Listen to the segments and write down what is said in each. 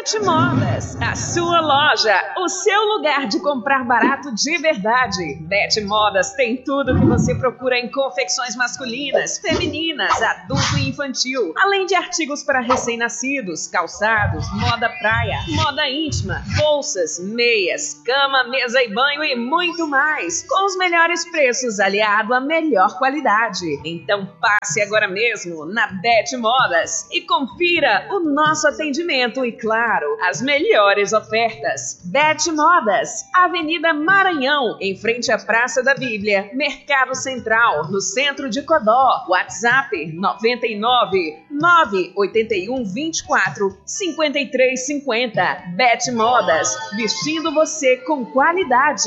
Bet Modas, a sua loja, o seu lugar de comprar barato de verdade. Bet Modas tem tudo que você procura em confecções masculinas, femininas, adulto e infantil, além de artigos para recém-nascidos, calçados, moda praia, moda íntima, bolsas, meias, cama, mesa e banho e muito mais, com os melhores preços aliado à melhor qualidade. Então passe agora mesmo na Bet Modas e confira o nosso atendimento e, claro, as melhores ofertas. Bet Modas, Avenida Maranhão, em frente à Praça da Bíblia, Mercado Central, no centro de Codó. WhatsApp 99 981 24 53 50. Bet Modas, vestindo você com qualidade.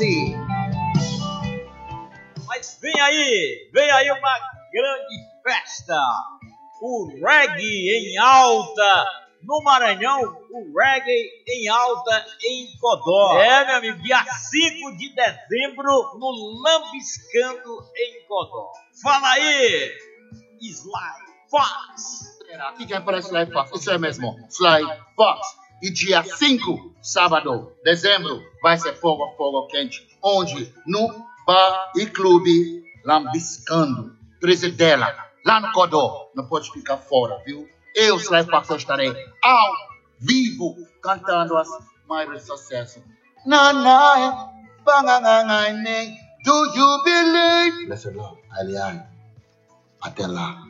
Mas vem aí uma grande festa, o reggae em alta no Maranhão, o reggae em alta em Codó. Meu amigo, dia 5 de dezembro no Lambiscando em Codó. Fala aí, Sly Fox. Aqui quem fala Sly Fox, isso é mesmo, Sly Fox. E dia 5, sábado, dezembro, vai ser fogo quente. Onde? No Bar e Clube Lambiscando. Presidela, lá no Codó. Não pode ficar fora, viu? Eu, Sly Fox, estarei ao vivo cantando as maiores sucessos. Na, do you believe? Listen, Lord, Alian, até lá.